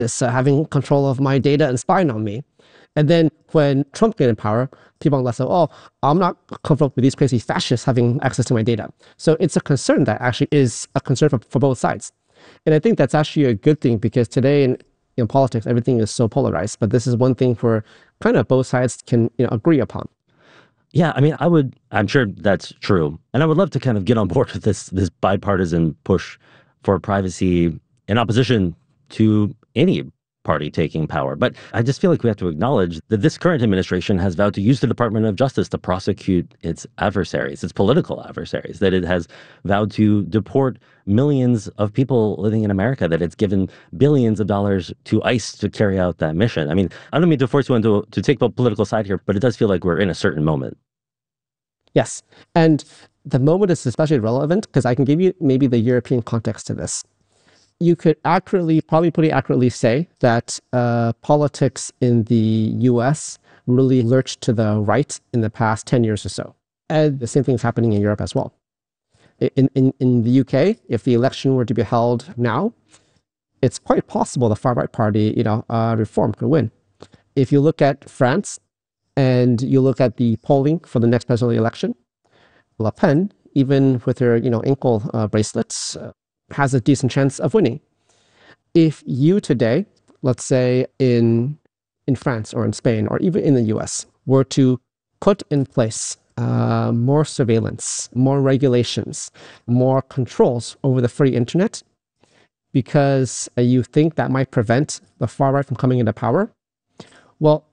is having control of my data and spying on me. And then when Trump came in power, people on the left said, oh, I'm not comfortable with these crazy fascists having access to my data. So it's a concern that actually is a concern for both sides. And I think that's actually a good thing because today in politics, everything is so polarized. But this is one thing where kind of both sides can agree upon. Yeah, I mean, I'm sure that's true. And I would love to kind of get on board with this bipartisan push for privacy in opposition to any party taking power. But I just feel like we have to acknowledge that this current administration has vowed to use the Department of Justice to prosecute its adversaries, its political adversaries, that it has vowed to deport millions of people living in America, that it's given billions of dollars to ICE to carry out that mission. I mean, I don't mean to force you to take the political side here, but it does feel like we're in a certain moment. Yes. And the moment is especially relevant because I can give you maybe the European context to this. You could probably pretty accurately say that politics in the US really lurched to the right in the past 10 years or so. And the same thing is happening in Europe as well. In the UK, if the election were to be held now, it's quite possible the far-right party, Reform could win. If you look at France and you look at the polling for the next presidential election, Le Pen, even with her, ankle bracelets, has a decent chance of winning. If you today, let's say in France or in Spain or even in the US, were to put in place more surveillance, more regulations, more controls over the free internet, because you think that might prevent the far right from coming into power, well,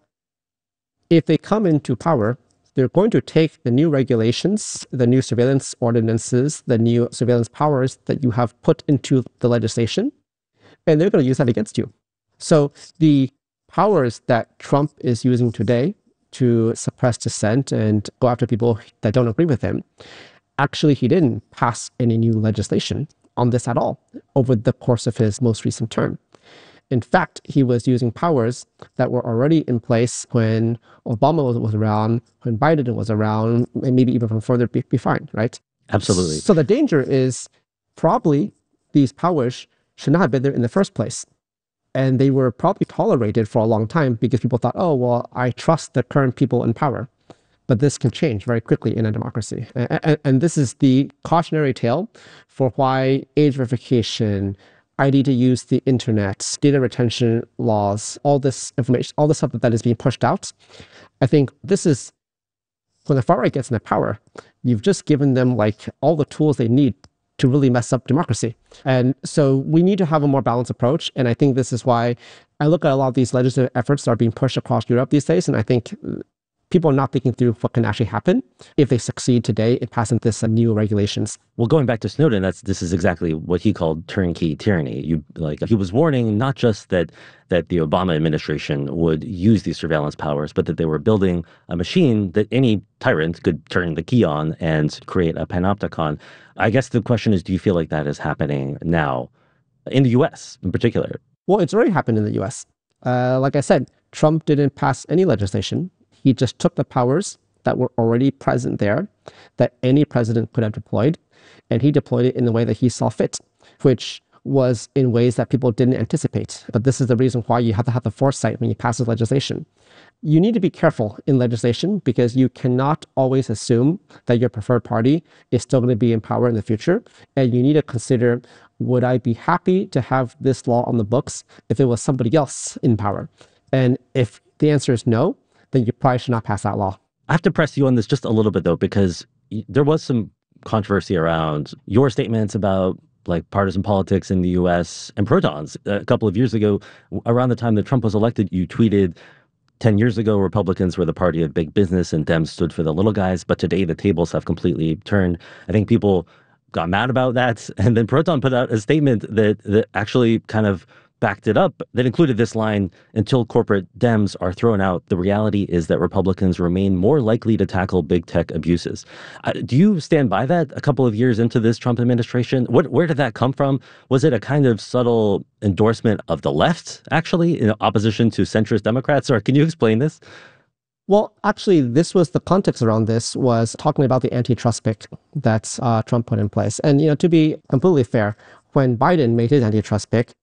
if they come into power, they're going to take the new regulations, the new surveillance ordinances, the new surveillance powers that you have put into the legislation, and they're going to use that against you. So the powers that Trump is using today to suppress dissent and go after people that don't agree with him, actually, he didn't pass any new legislation on this at all over the course of his most recent term. In fact, he was using powers that were already in place when Obama was around, when Biden was around, and maybe even from further behind, right? Absolutely. So the danger is probably these powers should not have been there in the first place. And they were probably tolerated for a long time because people thought, oh, well, I trust the current people in power. But this can change very quickly in a democracy. And this is the cautionary tale for why age verification, ID to use the internet, data retention laws, all this information, all the stuff that is being pushed out. I think this is when the far right gets into power, you've just given them like all the tools they need to really mess up democracy. And so we need to have a more balanced approach. And I think this is why I look at a lot of these legislative efforts that are being pushed across Europe these days. And I think people are not thinking through what can actually happen if they succeed today in passing this new regulations. Well, going back to Snowden, this is exactly what he called turnkey tyranny. He was warning not just that the Obama administration would use these surveillance powers, but that they were building a machine that any tyrant could turn the key on and create a panopticon. I guess the question is, do you feel like that is happening now in the U.S. in particular? Well, it's already happened in the U.S. Like I said, Trump didn't pass any legislation. He just took the powers that were already present there, that any president could have deployed, and he deployed it in the way that he saw fit, which was in ways that people didn't anticipate. But this is the reason why you have to have the foresight when you pass this legislation. You need to be careful in legislation because you cannot always assume that your preferred party is still going to be in power in the future. And you need to consider, would I be happy to have this law on the books if it was somebody else in power? And if the answer is no, then you probably should not pass that law. I have to press you on this just a little bit, though, because there was some controversy around your statements about like partisan politics in the U.S. and protons. A couple of years ago, around the time that Trump was elected, you tweeted, 10 years ago, Republicans were the party of big business and Dems stood for the little guys. But today, the tables have completely turned. I think people got mad about that. And then Proton put out a statement that actually kind of backed it up, that included this line: until corporate Dems are thrown out, the reality is that Republicans remain more likely to tackle big tech abuses. Do you stand by that a couple of years into this Trump administration? Where did that come from? Was it a kind of subtle endorsement of the left, actually, in opposition to centrist Democrats? Or can you explain this? Well, actually, this was the context around this was talking about the antitrust pick that Trump put in place. And, to be completely fair, when Biden made his antitrust pick,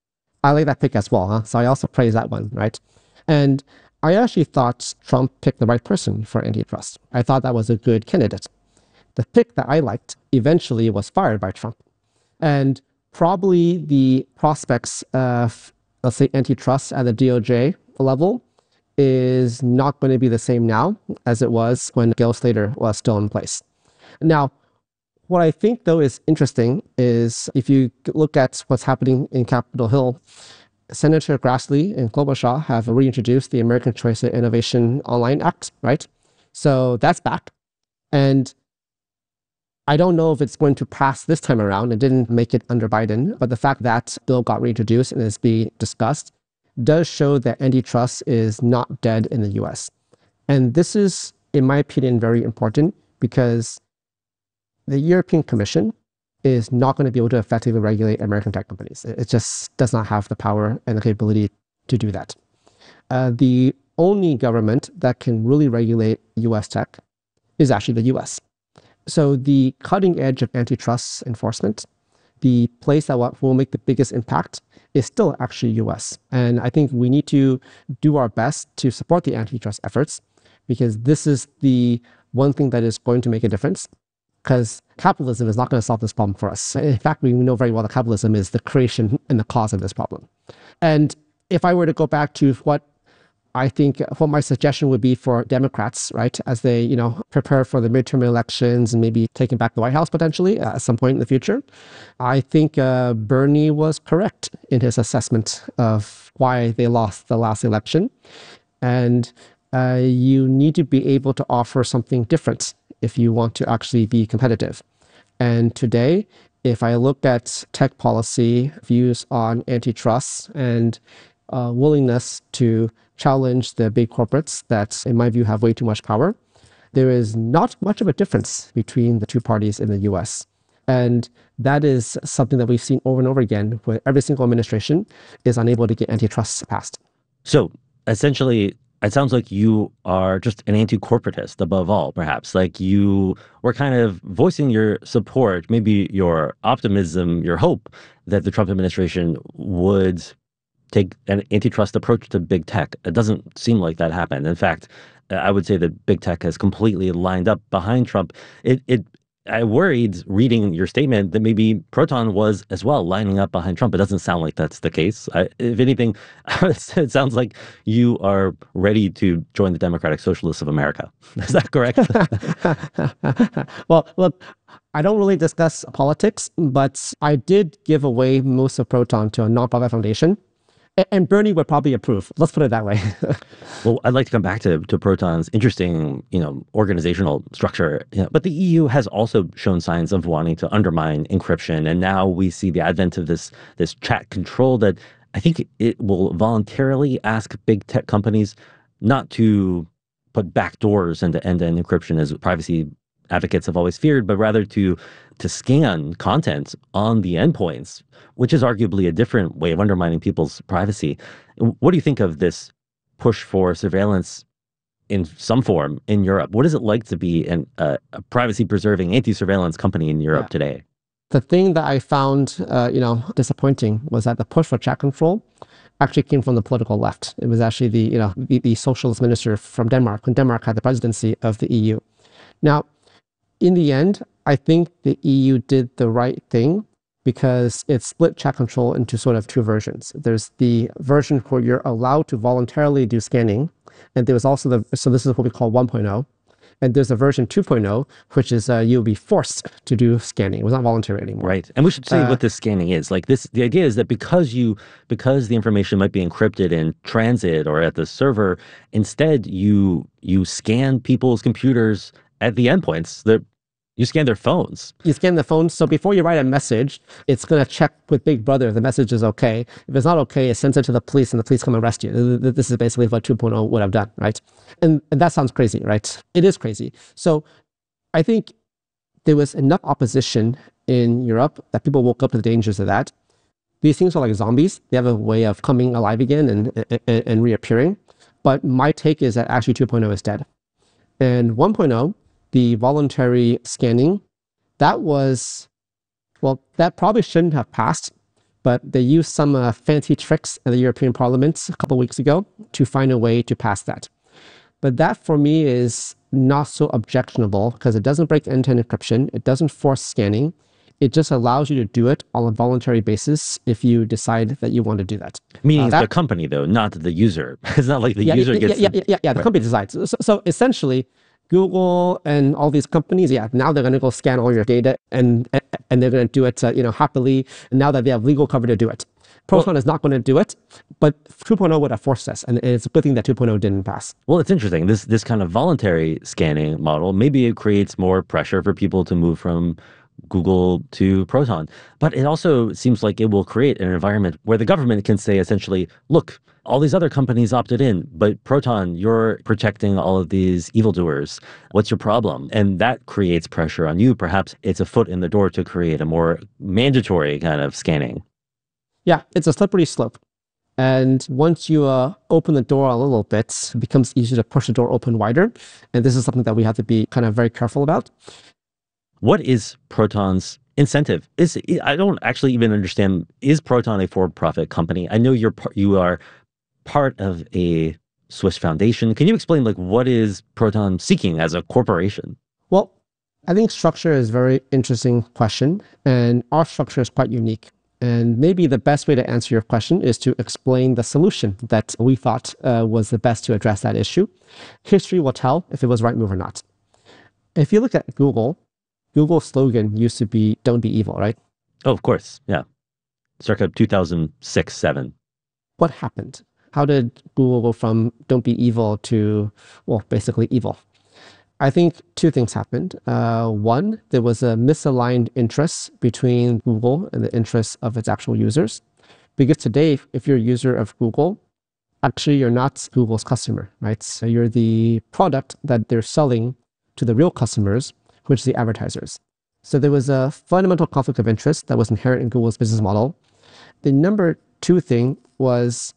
I like that pick as well, huh? So I also praise that one, right? And I actually thought Trump picked the right person for antitrust. I thought that was a good candidate. The pick that I liked eventually was fired by Trump. And probably the prospects of, let's say, antitrust at the DOJ level is not going to be the same now as it was when Gil Slater was still in place. Now, what I think, though, is interesting is if you look at what's happening in Capitol Hill, Senator Grassley and Klobuchar have reintroduced the American Choice and Innovation Online Act, right? So that's back. And I don't know if it's going to pass this time around. It didn't make it under Biden, but the fact that bill got reintroduced and is being discussed does show that antitrust is not dead in the US. And this is, in my opinion, very important because the European Commission is not going to be able to effectively regulate American tech companies. It just does not have the power and the capability to do that. The only government that can really regulate US tech is actually the US. So the cutting edge of antitrust enforcement, the place that will make the biggest impact is still actually US. And I think we need to do our best to support the antitrust efforts because this is the one thing that is going to make a difference. Because capitalism is not going to solve this problem for us. In fact, we know very well that capitalism is the creation and the cause of this problem. And if I were to go back to what my suggestion would be for Democrats, right, as they, prepare for the midterm elections and maybe taking back the White House potentially at some point in the future, I think Bernie was correct in his assessment of why they lost the last election. And you need to be able to offer something different if you want to actually be competitive. And today, if I look at tech policy views on antitrust and willingness to challenge the big corporates that, in my view, have way too much power, there is not much of a difference between the two parties in the US. And that is something that we've seen over and over again, where every single administration is unable to get antitrust passed. So essentially, it sounds like you are just an anti-corporatist above all, perhaps. Like you were kind of voicing your support, maybe your optimism, your hope that the Trump administration would take an antitrust approach to big tech. It doesn't seem like that happened. In fact, I would say that big tech has completely lined up behind Trump. I worried reading your statement that maybe Proton was as well lining up behind Trump. It doesn't sound like that's the case. If anything, it sounds like you are ready to join the Democratic Socialists of America. Is that correct? Well, look, I don't really discuss politics, but I did give away most of Proton to a nonprofit foundation. And Bernie would probably approve. Let's put it that way. Well, I'd like to come back to Proton's interesting, organizational structure. But the EU has also shown signs of wanting to undermine encryption, and now we see the advent of this chat control that I think it will voluntarily ask big tech companies not to put backdoors into end-to-end encryption, as privacy advocates have always feared, but rather to scan content on the endpoints, which is arguably a different way of undermining people's privacy. What do you think of this push for surveillance in some form in Europe? What is it like to be a privacy-preserving anti-surveillance company in Europe today? The thing that I found, disappointing was that the push for chat control actually came from the political left. It was actually the socialist minister from Denmark, when Denmark had the presidency of the EU. Now, in the end, I think the EU did the right thing because it split chat control into sort of two versions. There's the version where you're allowed to voluntarily do scanning, and there was also so this is what we call 1.0. And there's a version 2.0, which is you'll be forced to do scanning. It was not voluntary anymore. Right. And we should say what this scanning is. Like the idea is that because the information might be encrypted in transit or at the server, instead you scan people's computers at the endpoints. You scan their phones. You scan the phones. So before you write a message, it's going to check with Big Brother if the message is okay. If it's not okay, it sends it to the police and the police come arrest you. This is basically what 2.0 would have done, right? And that sounds crazy, right? It is crazy. So I think there was enough opposition in Europe that people woke up to the dangers of that. These things are like zombies. They have a way of coming alive again and reappearing. But my take is that actually 2.0 is dead. And 1.0, the voluntary scanning, that probably shouldn't have passed but they used some fancy tricks in the European Parliament a couple of weeks ago to find a way to pass that. But that for me is not so objectionable because it doesn't break end-to-end encryption. It doesn't force scanning. It just allows you to do it on a voluntary basis if you decide that you want to do that. Meaning the company, though, not the user. It's not like the user gets... The company decides. So essentially, Google and all these companies, now they're going to go scan all your data and they're going to do it happily, and now that they have legal cover to do it. Proton is not going to do it, but 2.0 would have forced us, and it's a good thing that 2.0 didn't pass. Well, it's interesting. This kind of voluntary scanning model, maybe it creates more pressure for people to move from Google to Proton. But it also seems like it will create an environment where the government can say essentially, look, all these other companies opted in, but Proton, you're protecting all of these evildoers. What's your problem? And that creates pressure on you. Perhaps it's a foot in the door to create a more mandatory kind of scanning. Yeah, it's a slippery slope. And once you open the door a little bit, it becomes easier to push the door open wider. And this is something that we have to be kind of very careful about. What is Proton's incentive? I don't actually even understand, is Proton a for-profit company? I know you are part of a Swiss foundation. Can you explain what is Proton seeking as a corporation? Well, I think structure is a very interesting question, and our structure is quite unique. And maybe the best way to answer your question is to explain the solution that we thought was the best to address that issue. History will tell if it was right move or not. If you look at Google's slogan used to be, "Don't be evil," right? Oh, of course. Yeah. Circa 2006-07. What happened? How did Google go from "don't be evil" to, well, basically evil? I think two things happened. One, there was a misaligned interest between Google and the interests of its actual users. Because today, if you're a user of Google, actually you're not Google's customer, right? So you're the product that they're selling to the real customers, which is the advertisers. So there was a fundamental conflict of interest that was inherent in Google's business model. The number two thing was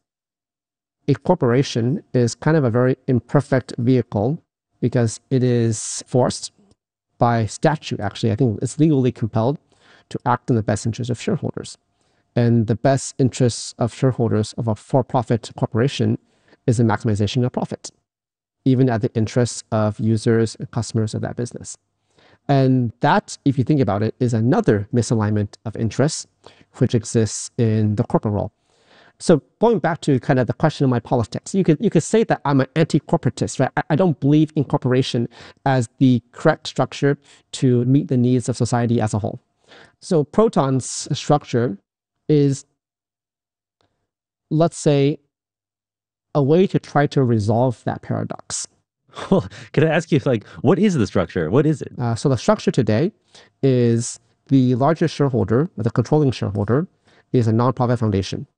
a corporation is kind of a very imperfect vehicle because it is forced by statute, actually. I think it's legally compelled to act in the best interest of shareholders. And the best interests of shareholders of a for-profit corporation is the maximization of profit, even at the interests of users and customers of that business. And that, if you think about it, is another misalignment of interests, which exists in the corporate role. So going back to kind of the question of my politics, you could say that I'm an anti-corporatist, right? I don't believe in corporation as the correct structure to meet the needs of society as a whole. So Proton's structure is, let's say, a way to try to resolve that paradox. Well, can I ask you, what is the structure? What is it? So the structure today is the largest shareholder, the controlling shareholder, is a nonprofit foundation.